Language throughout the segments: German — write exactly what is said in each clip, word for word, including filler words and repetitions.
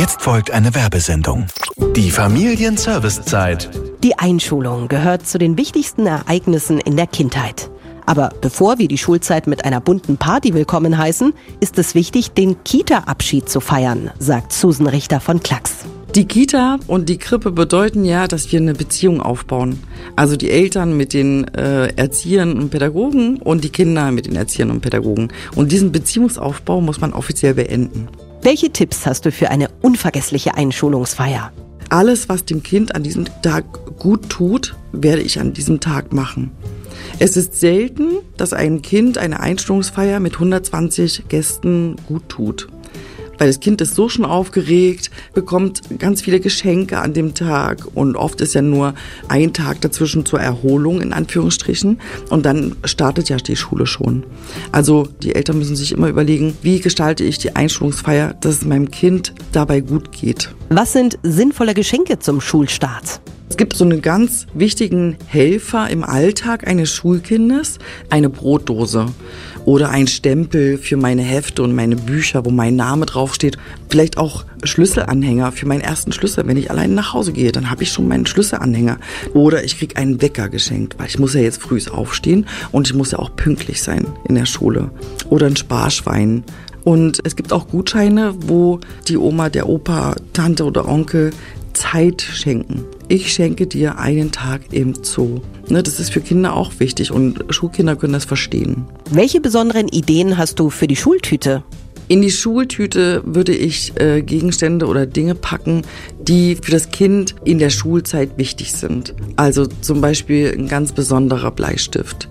Jetzt folgt eine Werbesendung. Die Familienservicezeit. Die Einschulung gehört zu den wichtigsten Ereignissen in der Kindheit. Aber bevor wir die Schulzeit mit einer bunten Party willkommen heißen, ist es wichtig, den Kita-Abschied zu feiern, sagt Susan Richter von Klacks. Die Kita und die Krippe bedeuten ja, dass wir eine Beziehung aufbauen. Also die Eltern mit den äh, Erziehern und Pädagogen und die Kinder mit den Erziehern und Pädagogen. Und diesen Beziehungsaufbau muss man offiziell beenden. Welche Tipps hast du für eine unvergessliche Einschulungsfeier? Alles, was dem Kind an diesem Tag gut tut, werde ich an diesem Tag machen. Es ist selten, dass ein Kind eine Einschulungsfeier mit hundertzwanzig Gästen gut tut. Weil das Kind ist so schon aufgeregt, bekommt ganz viele Geschenke an dem Tag und oft ist ja nur ein Tag dazwischen zur Erholung in Anführungsstrichen und dann startet ja die Schule schon. Also die Eltern müssen sich immer überlegen, wie gestalte ich die Einschulungsfeier, dass es meinem Kind dabei gut geht. Was sind sinnvolle Geschenke zum Schulstart? Es gibt so einen ganz wichtigen Helfer im Alltag eines Schulkindes, eine Brotdose oder ein Stempel für meine Hefte und meine Bücher, wo mein Name draufsteht. Vielleicht auch Schlüsselanhänger für meinen ersten Schlüssel. Wenn ich allein nach Hause gehe, dann habe ich schon meinen Schlüsselanhänger. Oder ich kriege einen Wecker geschenkt, weil ich muss ja jetzt früh aufstehen und ich muss ja auch pünktlich sein in der Schule. Oder ein Sparschwein. Und es gibt auch Gutscheine, wo die Oma, der Opa, Tante oder Onkel Zeit schenken. Ich schenke dir einen Tag im Zoo. Ne, das ist für Kinder auch wichtig und Schulkinder können das verstehen. Welche besonderen Ideen hast du für die Schultüte? In die Schultüte würde ich äh, Gegenstände oder Dinge packen, die für das Kind in der Schulzeit wichtig sind. Also zum Beispiel ein ganz besonderer Bleistift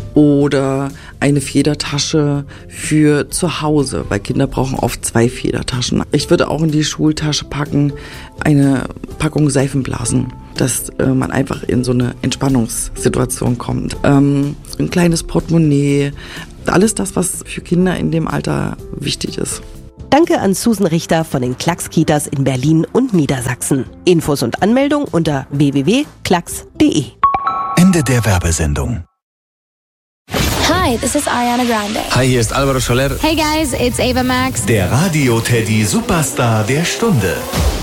oder eine Federtasche für zu Hause, weil Kinder brauchen oft zwei Federtaschen. Ich würde auch in die Schultasche packen eine Packung Seifenblasen, dass äh, man einfach in so eine Entspannungssituation kommt. Ähm, ein kleines Portemonnaie. Alles das, was für Kinder in dem Alter wichtig ist. Danke an Susan Richter von den Klacks-Kitas in Berlin und Niedersachsen. Infos und Anmeldung unter w w w punkt klacks punkt d e. Ende der Werbesendung. Hi, this is Ariana Grande. Hi, hier ist Alvaro Soler. Hey guys, it's Ava Max. Der Radio-Teddy Superstar der Stunde.